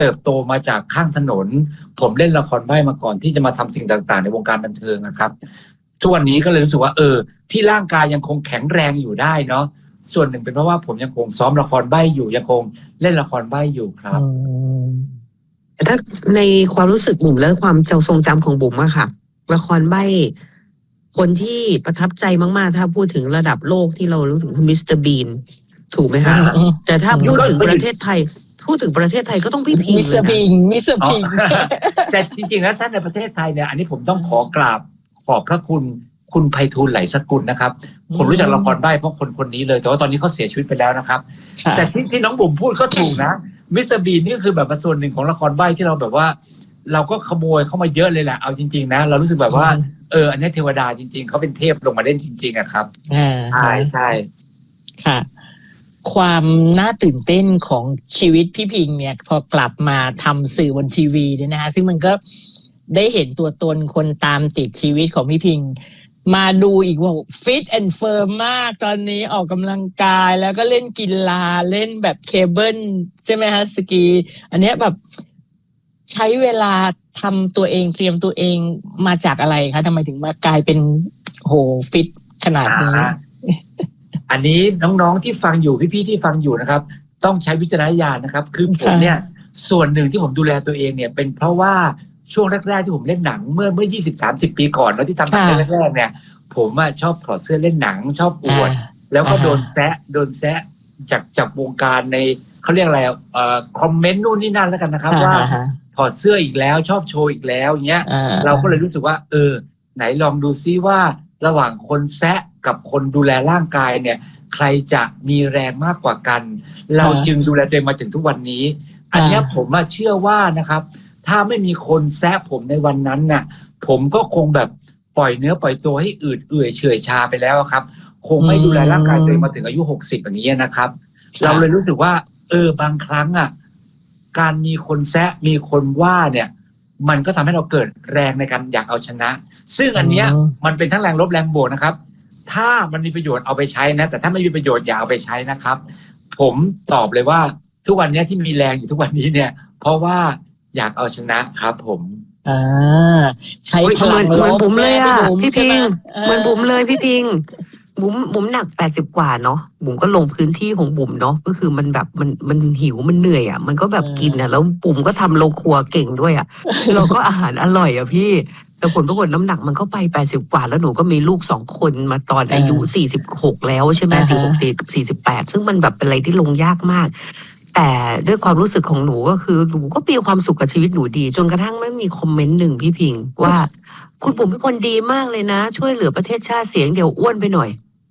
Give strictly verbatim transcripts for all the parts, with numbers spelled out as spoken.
เติบโตมาจากข้างถนนผมเล่นละครใบ้มาก่อนที่จะมาทำสิ่งต่างๆในวงการบันเทิงนะครับทุกวันนี้ก็เลยรู้สึกว่าเออที่ร่างกายยังคงแข็งแรงอยู่ได้เนาะส่วนหนึ่งเป็นเพราะว่าผมยังคงซ้อมละครใบ้อยู่ยังคงเล่นละครใบ้อยู่ครับถ้าในความรู้สึกบุ๋มและความเจ้าทรงจำของบุ๋มอะค่ะละครใบ้คนที่ประทับใจมากๆถ้าพูดถึงระดับโลกที่เรารู้สึกคือมิสเตอร์บีนถูกไหมคะแต่ถ้าพูดถึงประเทศไทยพูดถึงประเทศไทยก็ต้องพี่พิงมิสเตอร์พิงมิสเตอร์พิงแต่จริงๆแล้วท่านในประเทศไทยเนี่ยอันนี้ผมต้องขอกราบขอบพระคุณคุณไพฑูรย์ไหลสกุลนะครับผมรู้จักละครใบ้เพราะคนคนนี้เลยแต่ว่าตอนนี้เขาเสียชีวิตไปแล้วนะครับแต่ที่ที่น้องบุ๋มพูดก็ถูกนะมิสเตอร์บีนนี่คือแบบส่วนหนึ่งของละครใบ้ที่เราแบบว่าเราก็ขโมยเข้ามาเยอะเลยแหละเอาจริงๆนะเรารู้สึกแบบว่าเอออันนี้เทวดาจริงๆเขาเป็นเทพลงมาเล่นจริงๆอะครับใช่ใช่ค่ะความน่าตื่นเต้นของชีวิตพี่พิงเนี่ยพอกลับมาทำสื่อบนทีวีเนี่ยนะคะซึ่งมันก็ได้เห็นตัวตนคนตามติดชีวิตของพี่พิงมาดูอีกว่าฟิตแอนด์เฟิร์มมากตอนนี้ออกกำลังกายแล้วก็เล่นกีฬาเล่นแบบเคเบิลใช่ไหมฮะสกีอันเนี้ยแบบใช้เวลาทำตัวเองเตรียมตัวเองมาจากอะไรคะทำไมถึงมากลายเป็นโหฟิตขนาดนี้อันนี้น้องๆที่ฟังอยู่พี่ๆที่ฟังอยู่นะครับต้องใช้วิจารณญาณนะครับคือผมเนี่ยส่วนหนึ่งที่ผมดูแลตัวเองเนี่ยเป็นเพราะว่าช่วงแรกๆที่ผมเล่นหนังเมื่อเมื่อยี่สิบ สามสิบปีก่อนแล้วที่ทำหนังแรกๆเนี่ยผมอ่ะชอบถอดเสื้อเล่นหนังชอบอวดแล้วก็โดนแซะโดนแซะจากจากวงการในเขาเรียกอะไรเอ่อคอมเมนต์นู่นนี่นั่นแล้วกันนะครับว่าถอดเสื้ออีกแล้วชอบโชว์อีกแล้วอย่างเงี้ยเราก็เลยรู้สึกว่าเออไหนลองดูซิว่าระหว่างคนแซะกับคนดูแลร่างกายเนี่ยใครจะมีแรงมากกว่ากันเราจึงดูแลตัวเองมาถึงทุกวันนี้อันนี้ผมเชื่อว่านะครับถ้าไม่มีคนแซะผมในวันนั้นน่ะผมก็คงแบบปล่อยเนื้อปล่อยตัวให้อืดเอื่อยเฉื่อยชาไปแล้วครับคงไม่ดูแลร่างกายตัวเองมาถึงอายุหกสิบอย่างนี้นะครับเราเลยรู้สึกว่าเออบางครั้งอ่ะการมีคนแซะมีคนว่าเนี่ยมันก็ทำให้เราเกิดแรงในการอยากเอาชนะซึ่งอันเนี้ยมันเป็นทั้งแรงลบแรงบวกนะครับถ้ามันมีประโยชน์เอาไปใช้นะแต่ถ้าไม่มีประโยชน์อย่าเอาไปใช้นะครับผมตอบเลยว่าทุกวันนี้ที่มีแรงอยู่ทุกวันนี้เนี่ยเพราะว่าอยากเอาชนะครับผมอ่าใช้พลังลบบุ๋มเลยอ่ะพี่พิงเหมือนบุ๋มเลยพี่พิงบุ๋มบุ๋มหนักแปดสิบกว่าเนาะบุ๋มก็ลงพื้นที่ของบุ๋มเนาะก็คือมันแบบมันมันหิวมันเหนื่อยอ่ะมันก็แบบกินอ่ะแล้วบุ๋มก็ทำโรงครัวเก่งด้วยอ่ะเราก็อาหารอร่อยอ่ะพี่แต่ผลปรากฏน้ำหนักมันก็ไปแปดสิบกว่าแล้วหนูก็มีลูกสองคนมาตอนอายุสี่สิบหกแล้วใช่ไหมสี่สิบหกกับสี่สิบแปดซึ่งมันแบบเป็นอะไรที่ลงยากมากแต่ด้วยความรู้สึกของหนูก็คือหนูก็มีความสุขกับชีวิตหนูดีจนกระทั่งไม่มีคอมเมนต์หนึ่งพี่พิงว่าคุณบุ๋มเป็นคนดีมากเลยนะช่วยเหลือประเทศชาติเสียงเดียวอ้วนไปหน่อย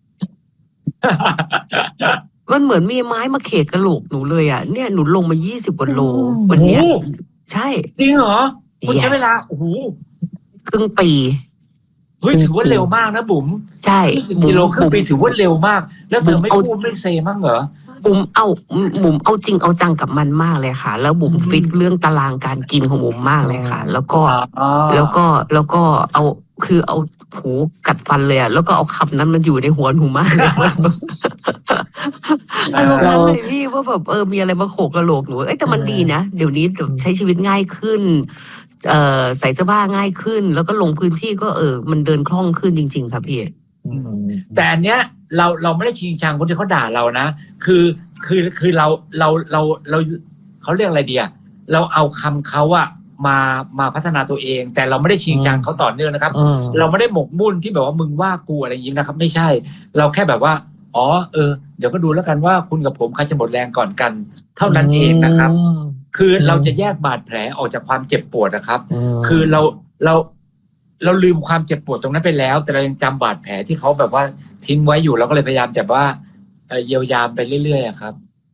มันเหมือนมีไม้มาเขกกระโหลกหนูเลยอ่ะเนี่ยหนูลงมายี่สิบกว่าโลวันเนี้ยใช่จริงเหรอคุณใช้เวลาโอ้โหครึ่งปีเฮ้ยถือว่าเร็วมากนะบุ๋มใช่สิบกิโลครึ่งปีถือว่าเร็วมากแล้วเธอไม่พูดไม่เซมั่งเหรอบุ๋มเอาบุ๋มเอาจริงเอาจังกับมันมากเลยค่ะแล้วบุ๋มฟิตเรื่องตารางการกินของบุ๋มมากเลยค่ะแล้วก็แล้วก็แล้วก็เอาคือเอาหูกัดฟันเลยอ่ะแล้วก็เอาคำนั้นมันอยู่ในหัวหนูมากเลยอารมณ์นั้นเลยพี่ว่าแบบเออมีอะไรมาโขกกระโหลกหนูเอ้ยแต่มันดีนะเดี๋ยวนี้ใช้ชีวิตง่ายขึ้นเอ่อใส่เสื้อผ้าง่ายขึ้นแล้วก็ลงพื้นที่ก็เออมันเดินคล่องขึ้นจริงๆครับพี่แต่อันเนี้ยเราเราไม่ได้ชิงชังคนที่เขาด่าเรานะคือคือคือเราเราเราเราเขาเรียกอะไรดีอะเราเอาคำเขาอะมามาพัฒนาตัวเองแต่เราไม่ได้ชิงชังเขาต่อเนื่องนะครับเราไม่ได้หมกมุ่นที่แบบว่ามึงว่ากูอะไรอย่างนี้นะครับไม่ใช่เราแค่แบบว่าอ๋อเออเดี๋ยวก็ดูแล้วกันว่าคุณกับผมใครจะหมดแรงก่อนกันเท่านั้นเองนะครับคือเราจะแยกบาดแผลออกจากความเจ็บปวดนะครับคือเราเราเราลืมความเจ็บปวดตรงนั้นไปแล้วแต่เรายังจำบาดแผลที่เขาแบบว่าทิ้งไว้อยู่เราก็เลยพยายามแบบว่าเยียวยาไปเรื่อยๆครับ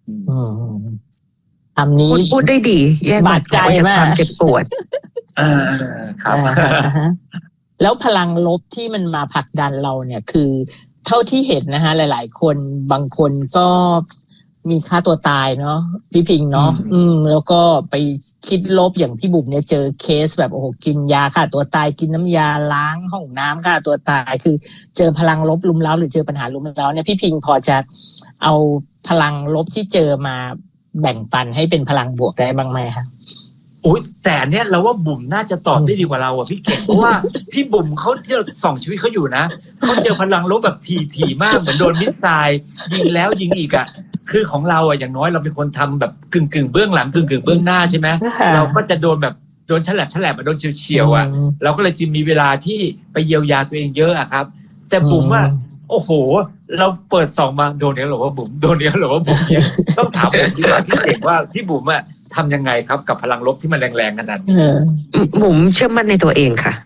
คำนี้พูดได้ดีแยกบาดแผลจากความเจ็บปวดอ่าครับแล้วพลังลบที่มันมาผลักดันเราเนี่ยคือเท่าที่เห็นนะฮะหลายๆคนบางคนก็มีฆ่าตัวตายเนาะพี่พิงเนาะอืมแล้วก็ไปคิดลบอย่างพี่บุ๋มเนี่ยเจอเคสแบบโอ้โหกินยาฆ่าตัวตายกินน้ำยาล้างห้องน้ำฆ่าตัวตายคือเจอพลังลบลุมเร้าหรือเจอปัญหาลุมเร้าเนี่ยพี่พิงพอจะเอาพลังลบที่เจอมาแบ่งปันให้เป็นพลังบวกได้บ้างไหมคะอุ้ยแต่เนี้ยเราว่าบุ๋มน่าจะตอบได้ดีกว่าเราอ่ะพี่เก่งเพราะว่าพี่บุ๋มเขาที่เราส่องชีวิตเขาอยู่นะเขาเจอพลังลบแบบทีทีมากเหมือนโดนมิสไซล์ยิงแล้วยิงอีกอ่ะคือของเราอ่ะอย่างน้อยเราเป็นคนทำแบบกึ่งกึ่งเบื้องหลังกึ่งกึ่งเบื้องหน้าใช่ไหมเราก็จะโดนแบบโดนฉลับฉลับโดนเฉียวๆอ่ะเราก็เลยจะมีเวลาที่ไปเยียวยาตัวเองเยอะอะครับแต่บุ๋มอ่ะโอ้โหเราเปิดส่องมาโดนเนี้ยหรอว่าบุ๋มโดนเนี้ยหรอว่าบุ๋มเนี่ยต้องถามผมดีกว่าพี่เก่งว่าพี่บุ๋มอ่ะทำยังไงครับกับพลังลบที่มันแรงๆขนาดนี้ผมเชื่อมั่นในตัวเองค่ะ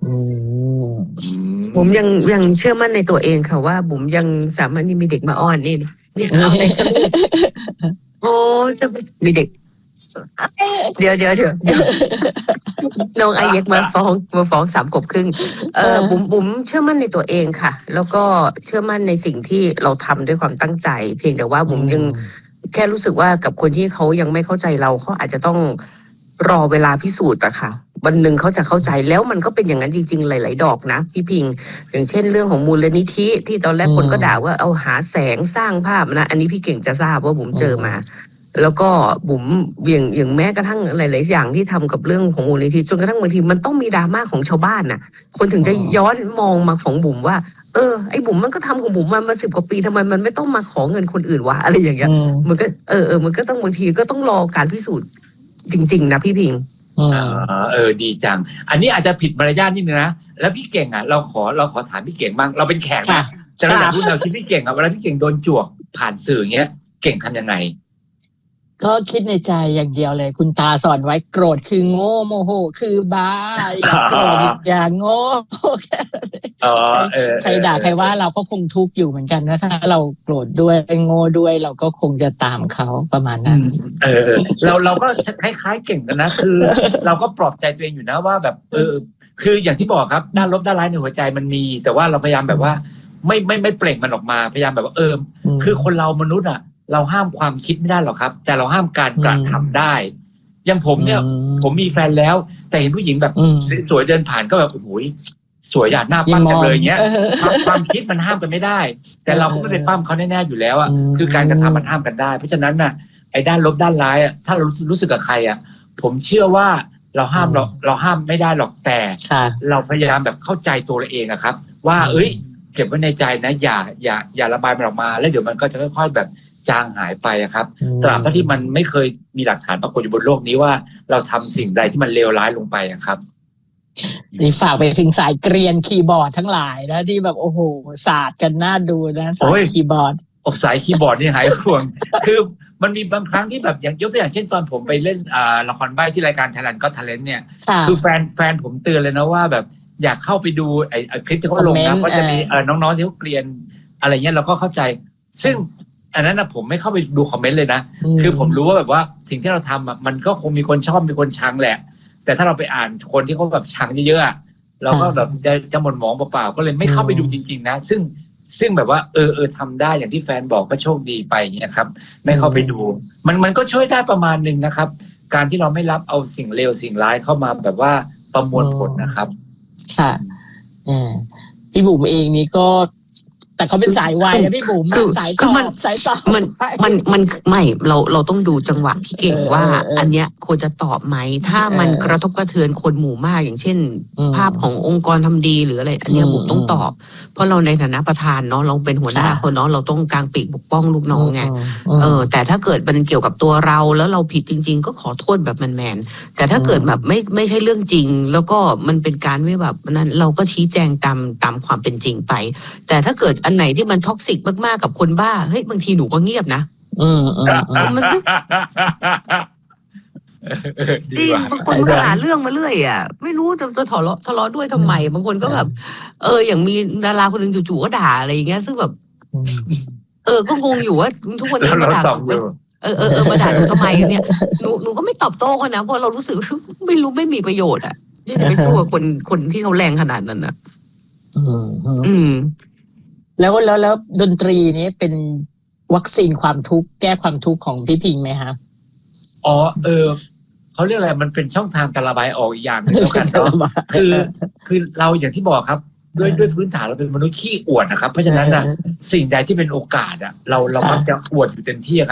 ผมยังยังเชื่อมั่นในตัวเองค่ะว่าบุ๋มยังสามารถนี่มีเด็กมาอ้อนนี่เนี่ยเอาไปโอ้จะมีเด็กเดี๋ยวเดี๋ยวเดี๋ยวน้องไอเย็กมาฟ้องมาฟ้องสามกบครึ่งเออบุ๋มบุ๋มเชื่อมั่นในตัวเองค่ะแล้วก็เชื่อมั่นในสิ่งที่เราทำด้วยความตั้งใจเพียงแต่ว่าบุ๋มยังแค่รู้สึกว่ากับคนที่เขายังไม่เข้าใจเราเขาอาจจะต้องรอเวลาพิสูจน์อะค่ะวันหนึ่งเขาจะเข้าใจแล้วมันก็เป็นอย่างนั้นจริงๆหลายๆดอกนะพี่พิงอย่างเช่นเรื่องของมูลนิธิที่ตอนแรกคนก็ด่าว่าเอาหาแสงสร้างภาพนะอันนี้พี่เก่งจะทราบว่าบุ๋มเจอมาแล้วก็บุ๋มอย่างอย่างแม้กระทั่งหลายๆอย่างที่ทำกับเรื่องของมูลนิธิจนกระทั่งบางทีมันต้องมีดราม่าของชาวบ้านน่ะคนถึงจะย้อนมองมาของบุ๋มว่าเออไอ้บุ๋มมันก็ทำของบุ๋มมามาสิบกว่าปีทำไมมันไม่ต้องมาขอเงินคนอื่นวะอะไรอย่างเงี้ยมันก็เออเออมันก็ต้องบางทีก็ต้องรอการพิสูจน์จริงๆนะพี่พิงอ๋อเออดีจังอันนี้อาจจะผิดมารยาทนิดนึงนะแล้วพี่เก่งอ่ะเราขอเราขอถามพี่เก่งบ้างเราเป็นแขกนะจะเราอยากรู้เราที่พี่เก่งอ่ะเวลาพี่เก่งโดนจวกผ่านสื่อเงี้ยเก่งทำยังไงก็คิดในใจอย่างเดียวเลยคุณตาสอนไว้โกรธคือโง่โมโหคือบ้าอย่าโกรธอย่าโง่ใครด่าใครว่าเราก็คงทุกข์อยู่เหมือนกันนะถ้าเราโกรธด้วยโง่ด้วยเราก็คงจะตามเขาประมาณนั้นเออเราเราก็คล้ายๆเก่งกันนะคือเราก็ปลอบใจตัวเองอยู่นะว่าแบบเออคืออย่างที่บอกครับด้านลบด้านร้ายในหัวใจมันมีแต่ว่าเราพยายามแบบว่าไม่ไม่ไม่เปล่งมันออกมาพยายามแบบว่าเออคือคนเรามนุษย์อ่ะเราห้ามความคิดไม่ได้หรอกครับแต่เราห้ามการกระทำได้อย่างผมเนี่ยผมมีแฟนแล้วแต่เห็นผู้หญิงแบบสวยๆเดินผ่านก็แบบโอ้โหสวยอยากหน้าปั้มจังเลยอย่างเงี้ยความคิดมันห้ามกันไม่ได้แต่เราก็ไม่ได้ปั้มเขาแน่ๆอยู่แล้วอ่ะคือการกระทำมันห้ามกันได้เพราะฉะนั้นน่ะไอ้ด้านลบด้านร้ายอ่ะถ้าเรารู้สึกกับใครอ่ะผมเชื่อว่าเราห้ามเราเราห้ามไม่ได้หรอกแต่เราพยายามแบบเข้าใจตัวเราเองอะครับว่าเอ้ยเก็บไว้ในใจนะอย่าอย่าอย่าระบายมันออกมาแล้วเดี๋ยวมันก็จะค่อยๆแบบจางหายไปครับตราบที่มันไม่เคยมีหลักฐานปรากฏอยู่บนโลกนี้ว่าเราทำสิ่งใดที่มันเลวร้ายลงไปครับนี่ฝากไปถึงสายเกรียนคีย์บอร์ดทั้งหลายนะที่แบบโอ้โหศาสตร์กันน่าดูนะสายคีย์บอร์ดออกสายคีย์บอร์ดนี่หายห่วงคือมันมีบางครั้งที่แบบอย่างยกตัวอย่างเช่นตอนผมไปเล่นอ่าละครใบ้ที่รายการ Thailand Got Talent เนี่ยคือแฟนแฟนผมเตือนเลยนะว่าแบบอยากเข้าไปดูไอ้คลิปที่เขาลงนะก็จะมีน้องๆที่เขาเกรียนอะไรเงี้ยเราก็เข้าใจซึ่งอันนั้นนะผมไม่เข้าไปดูคอมเมนต์เลยนะคือผมรู้ว่าแบบว่าสิ่งที่เราทำอ่ะมันก็คงมีคนชอบมีคนชังแหละแต่ถ้าเราไปอ่านคนที่เขาแบบชังเยอะๆเราก็แบบจะจะหม่นหมองเปล่าๆก็เลยไม่เข้าไปดูจริงๆนะซึ่งซึ่งแบบว่าเออเออทำได้อย่างที่แฟนบอกก็โชคดีไปอย่างเงี้ยครับไม่เข้าไปดูมันมันก็ช่วยได้ประมาณนึงนะครับการที่เราไม่รับเอาสิ่งเลวสิ่งร้ายเข้ามาแบบว่าประมวลผลนะครับค่ะอ่าพี่บุ๋มเองนี่ก็แต่เขาเป็นสายวายนะพี่บุ๋มสายต่อสายต่อมันมันมันไม่เราเราต้องดูจังหวะพี่เก่งว่าอันเนี้ยควรจะตอบไหมถ้ามันกระทบกระเทือนคนหมู่มากอย่างเช่นภาพขององค์กรทำดีหรืออะไรอันเนี้ยบุ๋มต้องตอบเพราะเราในฐานะประธานเนาะเราเป็นหัวหน้าคนเนาะเราต้องกางปีกปกป้องลูกน้องไงเออแต่ถ้าเกิดมันเกี่ยวกับตัวเราแล้วเราผิดจริงๆก็ขอโทษแบบแมนๆแต่ถ้าเกิดแบบไม่ไม่ใช่เรื่องจริงแล้วก็มันเป็นการไม่แบบนั้นเราก็ชี้แจงตามตามความเป็นจริงไปแต่ถ้าเกิดอันไหนที่มันท็อกซิกมากๆกับคนบ้าเฮ้ยบางทีหนูก็เงียบนะอืมอืมมันจริงบางคนก็หาเรื่องมาเรื่อยอ่ะไม่รู้จะจะทะเลาะทะเลาะด้วยทำไมบางคนก็แบบเอออย่างมีดาราคนหนึ่งจู่ๆก็ด่าอะไรอย่างเงี้ยซึ่งแบบเออก็งงอยู่ว่าทุกคนนี้มาด่าเออเออเออมาด่าหนูทำไมเนี่ยหนูหนูก็ไม่ตอบโต้เขานะเพราะเรารู้สึกไม่รู้ไม่มีประโยชน์อ่ะที่จะไปสู้กับคนคนที่เขาแรงขนาดนั้นนะอืมอืมแล้วแล้วแล้วดนตรีนี้เป็นวัคซีนความทุกข์แก้ความทุกข์ของพี่พิงไหมคะอ๋อเออเขาเรียกอะไรมันเป็นช่องทางการระบายออกอีกอย่างนึงแล้วกันเนาะคือคือเราอย่างที่บอกครับด้วยด้วยพื้นฐานเราเป็นมนุษย์ขี้อวดนะครับเพราะฉะนั้นนะสิ่งใดที่เป็นโอกาสอ่ะเราเรามักจะอวดอยู่เต็มที่ครับ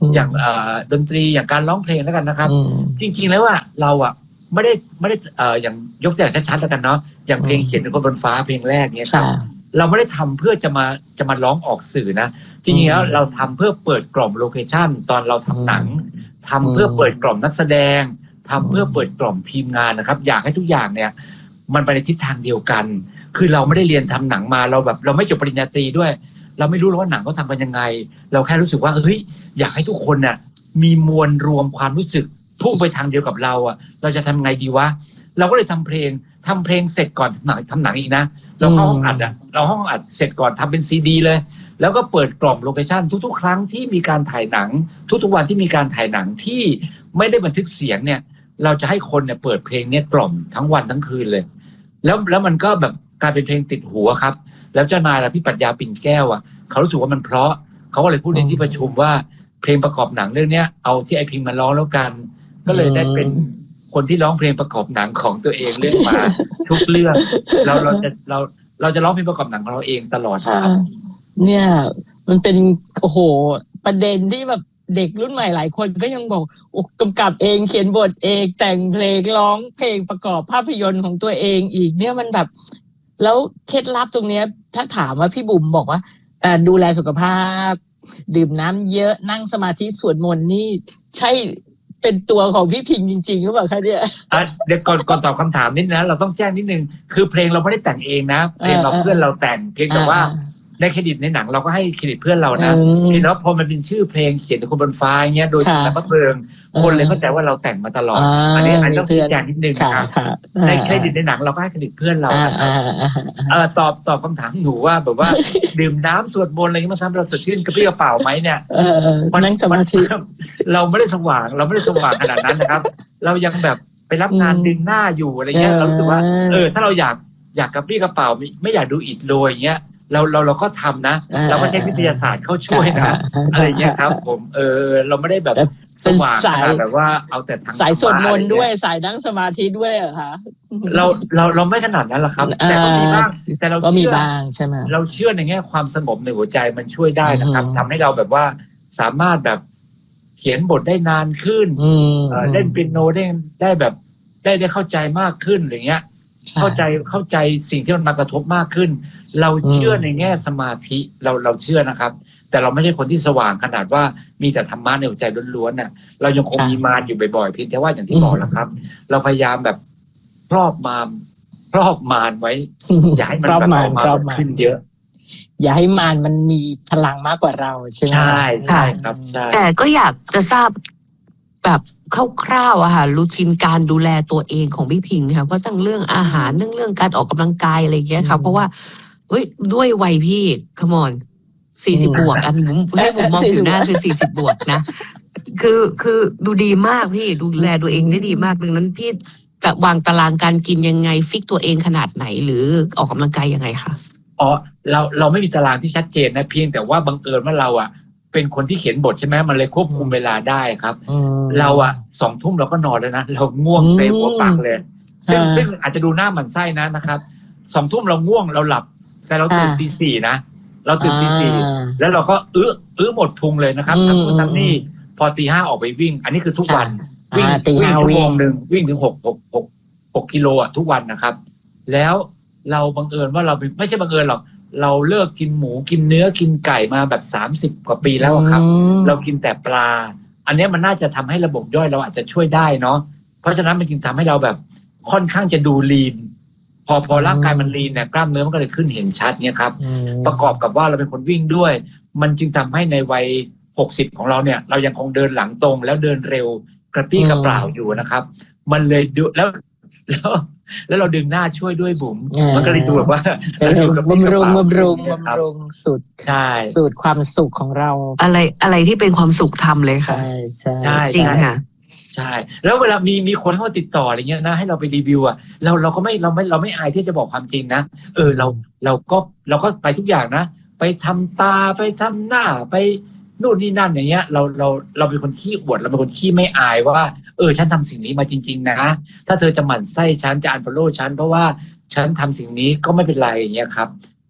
อย่างเอ่อดนตรีอย่างการร้องเพลงแล้วกันนะครับจริงๆแล้วว่าเราอ่ะไม่ได้ไม่ได้เอ่ออย่างยกตัวอย่างชัดๆแล้วกันเนาะอย่างเพลงเขียนถึงคนบนฟ้าเพลงแรกเนี่ยครับเราไม่ได้ทำเพื่อจะมาจะมาร้องออกสื่อนะจริงๆแล้วเราทำเพื่อเปิดกล่อมโลเคชั่นตอนเราทำหนังทำเพื่อเปิดกล่อมนักแสดงทำเพื่อเปิดกล่อมทีมงานนะครับอยากให้ทุกอย่างเนี่ยมันไปในทิศทางเดียวกันคือเราไม่ได้เรียนทำหนังมาเราแบบเราไม่จบปริญญาตรีด้วยเราไม่รู้ว่าหนังเขาทำกันยังไงเราแค่รู้สึกว่าเฮ้ยอยากให้ทุกคนน่ะมีมวลรวมความรู้สึกพุ่งไปทางเดียวกับเราอ่ะเราจะทำไงดีวะเราก็เลยทำเพลงทำเพลงเสร็จก่อนทำหนังทำหนังอีกนะเราเข้าห้องอัดอ่ะเราห้องอัดเสร็จก่อนทำเป็นซีดีเลยแล้วก็เปิดกล่อมโลเคชั่นทุกๆครั้งที่มีการถ่ายหนังทุกๆวันที่มีการถ่ายหนังที่ไม่ได้บันทึกเสียงเนี่ยเราจะให้คนเนี่ยเปิดเพลงเนี่ยกล่อมทั้งวันทั้งคืนเลยแล้วแล้วมันก็แบบกลายเป็นเพลงติดหัวครับแล้วเจ้านายล่ะพี่ปรัชญาปิ่นแก้วอ่ะเขารู้สึกว่ามันเพราะเขาก็เลยพูดในที่ประชุมว่าเพลงประกอบหนังเรื่องนี้เอาที่ไอพิมมาร้องแล้วกันก็เลยได้เป็นคนที่ร้องเพลงประกอบหนังของตัวเองเรื่องมาทุกเรื่องเราเราจะเราเราจะร้องเพลงประกอบหนังของเราเองตลอดครับเนี่ยมันเป็นโอ้โหประเด็นที่แบบเด็กรุ่นใหม่หลายคนก็ยังบอกโอ้กำกับเองเขียนบทเองแต่งเพลงร้องเพลงประกอบภาพยนตร์ของตัวเองอีกเนี่ยมันแบบแล้วเคล็ดลับตรงเนี้ยถ้าถามว่าพี่บุ๋มบอกว่าดูแลสุขภาพดื่มน้ำเยอะนั่งสมาธิสวดมนต์นี่ใช่เป็นตัวของพี่พิงจริงๆหรือเปล่าคะเนี่ยเดี๋ยวก่อนก่อนตอบคำถามนิดนะเราต้องแจ้งนิดนึงคือเพลงเราไม่ได้แต่งเองนะเพลงเราเพื่อนเราแต่งเพียงแต่ว่าได้เครดิตในหนังเราก็ให้เครดิตเพื่อนเรานะพี่แล้วพอมันเป็นชื่อเพลงเขียนถึงคนบนฟ้าอย่างเงี้ยโดยแต่พระเบิงคนเลยเข้าใจว่าเราแต่งมาตลอดอันนี้อันนี้ต้องชี้แจงนิดนึงครับในเครดิตในหนังเราก็ให้เครดิตเพื่อนเรานะครับเออตอบตอบคำถามหนูว่าแบบว่าดื่มน้ำสวดมนต์อะไรเงี้ยมันทำให้เราสดชื่นกระปรี้กระเป๋าไหมเนี่ยมันนั่งสมาธิเราไม่ได้สว่างเราไม่ได้สว่างขนาดนั้นนะครับเรายังแบบไปรับงานดึงหน้าอยู่อะไรเงี้ยเราคิดว่าเออถ้าเราอยากอยากกระปรี้กระเป๋าไม่อยากดูอิดโรยอย่างเงี้ยเราเราเราก็ทำนะเราก็ใช้วิทยาศาสตร์เข้าช่วยนะอะไรเงี้ยครับผมเออเราไม่ได้แบบสว่างขนาดแบบว่าเอาแต่ทางสายสวดมนต์ด้วยสายนั่งสมาธิด้วยเหรอคะเราเราเราไม่ขนาดนั้นหรอกครับแต่ก็มีบ้างแต่เราก็มีบ้างใช่ไหมเราเชื่อในแง่ความสงบในหัวใจมันช่วยได้นะครับทำให้เราแบบว่าสามารถแบบเขียนบทได้นานขึ้นเล่นเปียโนได้ได้แบบได้ได้เข้าใจมากขึ้นอะไรเงี้ยเข้าใจเข้าใจสิ่งที่มันมากระทบมากขึ้นเราเชื่อในแง่สมาธิเราเราเชื่อนะครับแต่เราไม่ใช่คนที่สว่างขนาดว่ามีแต่ธรรมะในหัวใจล้วนๆน่ะเรายังคงมีมารอยู่บ่อยๆเพียงแต่ว่าอย่างที่บอกแล้วครับเราพยายามแบบครอบมารครอบมารไว้อย่าให้มันแบบออกมาขึ้นเยอะอย่าให้มารมันมีพลังมากกว่าเราใช่ไหมใช่ใช่ครับใช่แต่ก็อยากจะทราบแบบคร่าวๆอะค่ะรูทีนการดูแลตัวเองของพี่พิงค่ะก็ทั้งเรื่องอาหารเรื่องเรื่องการออกกำลังกายอะไรอย่างเงี้ยค่ะเพราะว่าเฮ้ยด้วยวัยพี่ขมอนสี่สิบบวกอันผมให้ผมมองอยู่หน้าคือสี่สิบบวกนะคือคือดูดีมากพี่ดูแลตัวเองได้ดีมากดังนั้นพี่จะวางตารางการกินยังไงฟิกตัวเองขนาดไหนหรือออกกำลังกายยังไงคะอ๋อเราเราไม่มีตารางที่ชัดเจนนะเพียงแต่ว่าบังเอิญว่าเราอะเป็นคนที่เขียนบทใช่ไหมมันเลยควบคุมเวลาได้ครับเราอะสองทุ่มเราก็นอนแล้วนะเราง่วงเซฟหัวปากเลยซึ่งซึ่งอาจจะดูหน้าหมันไส้นะนะครับสองทุ่มเราง่วงเราหลับแต่เราตื่นตีสี่นะเราตื่นตีสี่แล้วเราก็อื้ออื้อหมดพุงเลยนะครับทั้งทั้งนี่พอตีห้าออกไปวิ่งอันนี้คือทุกวันวิ่งวิ่งชั่วโมงหนึ่งวิ่งถึงหกหกหกหกกิโลอ่ะทุกวันนะครับแล้วเราบังเอิญว่าเราไม่ใช่บังเอิญหรอกเราเลิกกินหมูกินเนื้อกินไก่มาแบบสามสิบกว่าปีแล้วครับเรากินแต่ปลาอันนี้มันน่าจะทำให้ระบบย่อยเราอาจจะช่วยได้เนาะเพราะฉะนั้นมันจึงทำให้เราแบบค่อนข้างจะดูลีนพอพอร่างกายมันลีนเนี่ยกล้ามเนื้อมันก็เลยขึ้นเห็นชัดเนี่ยครับประกอบกับว่าเราเป็นคนวิ่งด้วยมันจึงทำให้ในวัยหกสิบของเราเนี่ยเรายังคงเดินหลังตรงแล้วเดินเร็วกระปี้กระเปร่าอยู่นะครับมันเลยดูแล้วแล้วแล้วเราดึงหน้าช่วยด้วยบุ๋มมันก็เลยดูแบบว่าบำรุงบำรุงบำรุงสุดใช่สูตรความสุขของเราอะไรอะไรที่เป็นความสุขทำเลยค่ะใช่ใช่จริงค่ะใช่แล้วเวลามีมีคนเข้ามาติดต่ออะไรเงี้ยนะให้เราไปรีวิวอ่ะเราเราก็ไม่เราไม่เราไม่อายที่จะบอกความจริงนะเออเราเราก็เราก็ไปทุกอย่างนะไปทำตาไปทำหน้าไปนู่นนี่นั่นอย่างเงี้ยเราเราเราเป็นคนขี้อวดเราเป็นคนขี้ไม่อายว่าเออฉันทำสิ่งนี้มาจริงๆนะถ้าเธอจะหมั่นไส้ฉันจะอันฟอลโล่ฉันเพราะว่าฉันทำสิ่งนี้ก็ไม่เป็นไรอย่างเงี้ยครับ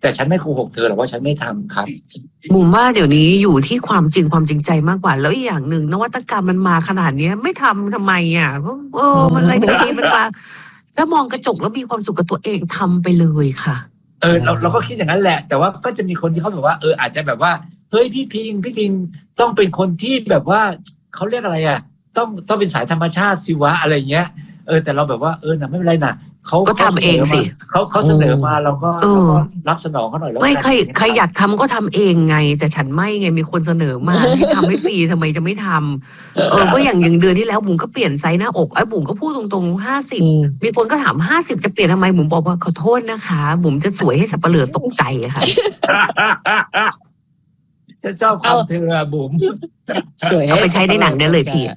แต่ฉันไม่โกหกเธอหรอกว่าฉันไม่ทำครับบุ๋มว่าเดี๋ยวนี้อยู่ที่ความจริงความจริงใจมากกว่าแล้วอีกอย่างหนึ่งนวัตกรรมมันมาขนาดเนี้ยไม่ทำทำไมอ่ะเออมันอะไรแบบนี้มันมาถ้ามองกระจกแล้วมีความสุขกับตัวเองทำไปเลยค่ะเออเราเราก็คิดอย่างนั้นแหละแต่ว่าก็จะมีคนที่เขาแบบว่าเอออาจจะแบบว่าเฮ้ยพี่พิงพี่พิงต้องเป็นคนที่แบบว่าเขาเรียกอะไรอ่ะต้องต้องเป็นสายธรรมชาติสิวะอะไรเงี้ยเออแต่เราแบบว่าเออน่ะไม่เป็นไรน่ะเขาก็ทำเองสิเขาเขาเสนอมาเราก็เราก็รับสนองเขาหน่อยแล้วไม่ใครใครอยากทำก็ทำเองไงแต่ฉันไม่ไงมีคนเสนอมาให้ทำให้ฟรีทำไมจะไม่ทำเออก็อย่างอย่างเดือนที่แล้วบุ๋มก็เปลี่ยนไซส์หน้าอกไอ้บุ๋มก็พูดตรงๆห้าสิบมีคนก็ถามห้าสิบจะเปลี่ยนทำไมบุ๋มบอกว่าขอโทษนะคะบุ๋มจะสวยให้สับเปลือตกใจค่ะฉันชอบความเธอบุ๋มสวยเอาไปใช้ในหนังได้เลยพี่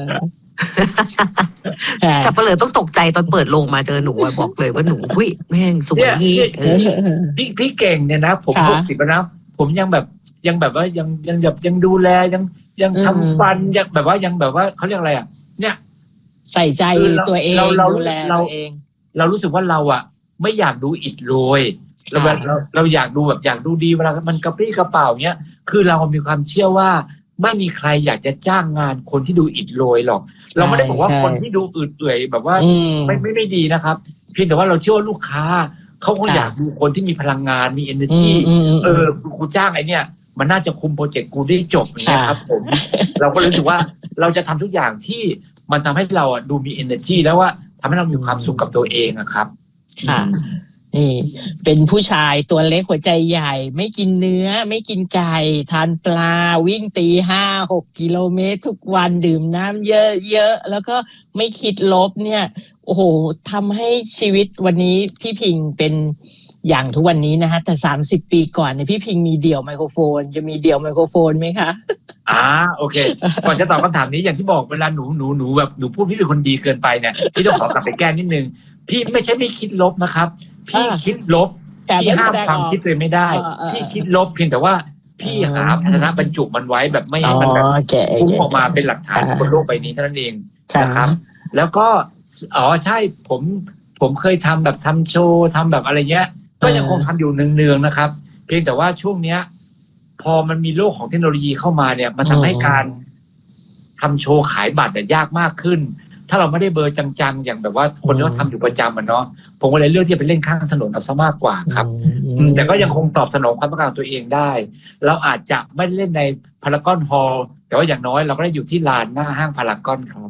สับเปลือต้องตกใจตอนเปิดโรงมาเจอหนูบอกเลยว่าหนูหุ้ยแม่งสวยนี่พี่พี่เก่งเนี่ยนะผมหกสิบแล้วนะผมยังแบบยังแบบว่ายังยังแบบยังดูแลยังยังทำฟันยังแบบว่ายังแบบว่าเขาเรียกอะไรอ่ะเนี่ยใส่ใจตัวเองดูแลตัวเองเรารู้สึกว่าเราอ่ะไม่อยากดูอิดโรยเราเราเราอยากดูแบบอยากดูดีเวลามันกระปรี้กระเป๋าเนี้ยคือเรามีความเชื่อว่าไม่มีใครอยากจะจ้างงานคนที่ดูอิดโรยหรอกเราไม่ได้บอกว่าคนที่ดูอืดเอื่อยแบบว่าไม่ไม่ไม่ดีนะครับเพียงแต่ว่าเราเชื่อว่าลูกค้าเขาคงอยากดูคนที่มีพลังงานมี energy เออกูจ้างไอ้เนี่ยมันน่าจะคุมโปรเจกต์กูได้จบอย่างเงี้ยครับผมเราก็รู้สึกว่าเราจะทำทุกอย่างที่มันทำให้เราดูมี energy แล้วว่าทำให้เรามีความสุขกับตัวเองนะครับค่ะนี่เป็นผู้ชายตัวเล็กหัวใจใหญ่ไม่กินเนื้อไม่กินไก่ทานปลาวิ่งตีห้าหกกิโลเมตรทุกวันดื่มน้ำเยอะๆแล้วก็ไม่คิดลบเนี่ยโอ้โหทำให้ชีวิตวันนี้พี่พิงเป็นอย่างทุกวันนี้นะฮะแต่สามสิบปีก่อนเนี่ยพี่พิงมีเดี่ยวไมโครโฟนจะมีเดี่ยวไมโครโฟนไหมคะอ่าโอเคก่อนจะตอบคำถามนี้อย่างที่บอกเวลาหนูหนูหนูแบบหนูพูดพี่เป็นคนดีเกินไปเนี่ยพี่ต้องขอกลับไปแก้นิดนึงพี่ไม่ใช่ไม่คิดลบนะครับพี่คิดลบพี่ห้ามความคิดเลยไม่ได้พี่คิดลบเพียงแต่ว่าพี่หาภาชนะบรรจุมันไว้แบบไม่ให้มันแบบฟุ้งออกมาเป็นหลักฐานบนโลกใบนี้เท่านั้นเองนะครับแล้วก็อ๋อใช่ผมผมเคยทำแบบทำโชว์ทำแบบอะไรเงี้ยก็ยังคงทำอยู่เนืองๆนะครับเพียงแต่ว่าช่วงเนี้ยพอมันมีโลกของเทคโนโลยีเข้ามาเนี่ยมันทำให้การทำโชว์ขายบัตรยากมากขึ้นถ้าเราไม่ได้เบอร์จังๆอย่างแบบว่าคนที่เขาทำอยู่ประจำมันเนาะผมก็เลยเลือกที่จะไปเล่นข้างถนนเอาซะมากกว่าครับแต่ก็ยังคงตอบสนองความต้องการตัวเองได้เราอาจจะไม่เล่นในพารากอนฮอลล์แต่ว่าอย่างน้อยเราก็ได้อยู่ที่ลานหน้าห้างพารากอนครับ